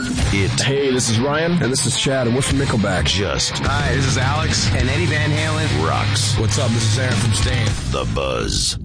it. Hey, this is Ryan. And this is Chad, and we're from Nickelback. Just Hi, this is Alex. And Eddie Van Halen. rocks. What's up? This is Aaron from Stain. The Buzz.